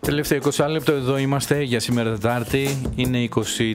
Τελευταίο 20 λεπτό εδώ είμαστε για σήμερα Τετάρτη. Είναι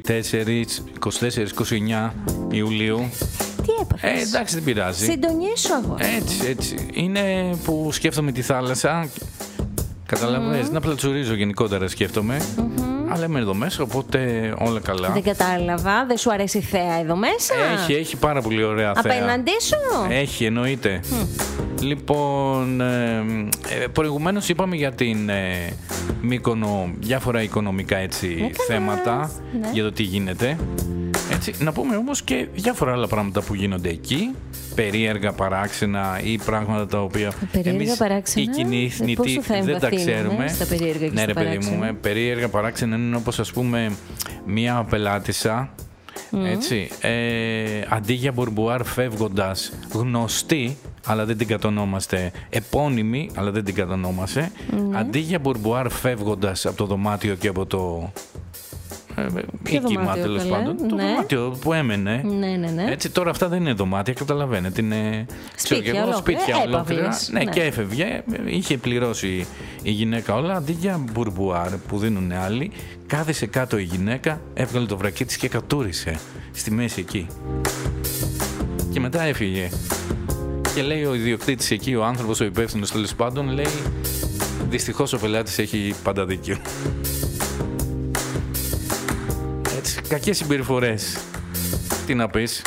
24-29 Ιουλίου. Τι έπαθες? Εντάξει, δεν πειράζει. Συντονίσου αγόρι. Έτσι. Είναι που σκέφτομαι τη θάλασσα. Καταλαβαίνεις, να πλατσουρίζω γενικότερα σκέφτομαι. Αλλά είμαι εδώ μέσα, οπότε όλα καλά. Δεν κατάλαβα, δεν σου αρέσει η θέα εδώ μέσα? Έχει πάρα πολύ ωραία θέα. Απέναντί σου? Έχει, εννοείται. Λοιπόν, προηγουμένως είπαμε για την Μύκονο διάφορα οικονομικά θέματα, για το τι γίνεται. Έτσι, να πούμε όμως και διάφορα άλλα πράγματα που γίνονται εκεί. Περίεργα, παράξενα ή πράγματα τα οποία εμείς οι κοινοί θνητοί δεν τα ξέρουμε. Στα περίεργα και ναι, ρε παιδί μου, περίεργα, παράξενα είναι όπως ας πούμε μία πελάτησα. Έτσι, αντί για μπουρμπουάρ φεύγοντας γνωστή, αλλά δεν την κατονόμαστε, επώνυμη, αλλά δεν την κατονόμαστε, αντί για μπουρμπουάρ φεύγοντας από το δωμάτιο και από το κύμα, τέλος πάντων. Το δωμάτιο που έμενε. Ναι. Έτσι, τώρα αυτά δεν είναι δωμάτια, καταλαβαίνετε. Είναι σπίτια ολόκληρα. Ναι, και έφευγε. Είχε πληρώσει η γυναίκα όλα. Αντί για μπουρμπουάρ που δίνουν άλλοι, κάθισε κάτω η γυναίκα, έβγαλε το βρακί της και κατούρισε στη μέση εκεί. Και μετά έφυγε. Και λέει ο ιδιοκτήτης εκεί, ο άνθρωπος, ο υπεύθυνος τέλος πάντων, λέει: δυστυχώς ο πελάτης έχει πάντα δίκιο. Έτσι, κακές συμπεριφορές. Τι να πεις?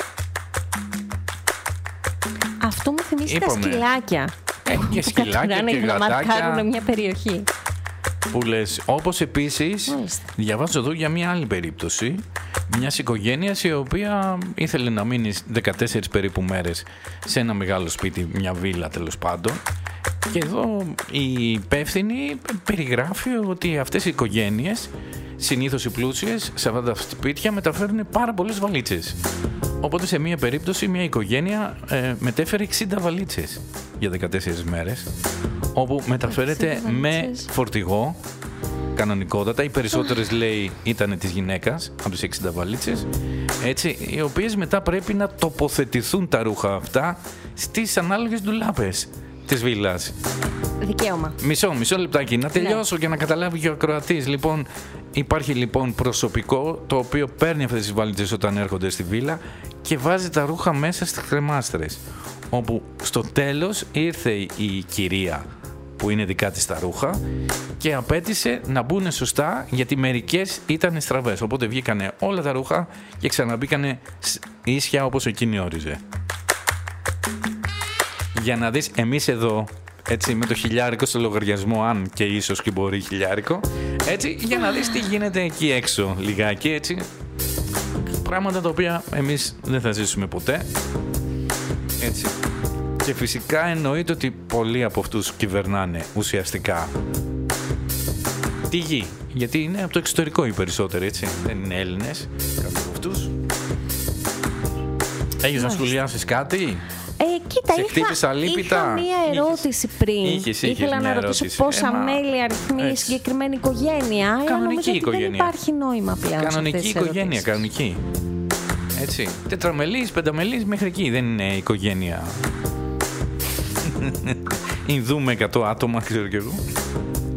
Αυτό μου θυμίζει τα σκυλάκια. Και σκυλάκια και να μαρκάρουν μια περιοχή. Που λες. Όπως επίσης, διαβάζω εδώ για μια άλλη περίπτωση μιας οικογένειας η οποία ήθελε να μείνει 14 περίπου μέρες σε ένα μεγάλο σπίτι, μια βίλα τέλος πάντων. Και εδώ η υπεύθυνη περιγράφει ότι αυτές οι οικογένειες, συνήθως οι πλούσιες, σε αυτά τα σπίτια μεταφέρουν πάρα πολλές βαλίτσες. Οπότε σε μία περίπτωση μια οικογένεια μετέφερε 60 βαλίτσες για 14 μέρες, όπου μεταφέρεται με φορτηγό, κανονικότατα. Οι περισσότερες, λέει, ήταν της γυναίκας από τις 60 βαλίτσες, έτσι, οι οποίες μετά πρέπει να τοποθετηθούν τα ρούχα αυτά στις ανάλογες ντουλάπες της βίλας. Δικαίωμα. Μισό λεπτάκι, να τελειώσω και να καταλάβει και ο ακροατής. Λοιπόν, υπάρχει λοιπόν προσωπικό το οποίο παίρνει αυτές τις βαλίτσες όταν έρχονται στη βίλα και βάζει τα ρούχα μέσα στις κρεμάστρες. Όπου στο τέλος ήρθε η κυρία που είναι δικά της τα ρούχα και απέτησε να μπουν σωστά, γιατί μερικές ήταν στραβές. Οπότε βγήκανε όλα τα ρούχα και ξαναμπήκανε ίσια όπως εκείνη όριζε. Για να δεις, εμείς εδώ, έτσι, με το χιλιάρικο στο λογαριασμό, αν και ίσως και μπορεί χιλιάρικο, έτσι, για να δεις τι γίνεται εκεί έξω λιγάκι, έτσι. Πράγματα τα οποία εμείς δεν θα ζήσουμε ποτέ. Έτσι. Και φυσικά εννοείται ότι πολλοί από αυτούς κυβερνάνε ουσιαστικά τη γη. Γιατί είναι από το εξωτερικό οι περισσότεροι, έτσι. Δεν είναι Έλληνες, κάποιοι από αυτούς. Έχεις να σχολιάσεις κάτι? Κοίτα, είχα μία ερώτηση πριν. Ήθελα να ρωτήσω πόσα μέλη αριθμεί η συγκεκριμένη οικογένεια. Κανονική οικογένεια. Δεν υπάρχει νόημα πλέον. Κανονική οικογένεια, κανονική. Έτσι. Τετραμελής, πενταμελής, μέχρι εκεί. Δεν είναι οικογένεια. Ινδού με 100 άτομα, ξέρω κι εγώ.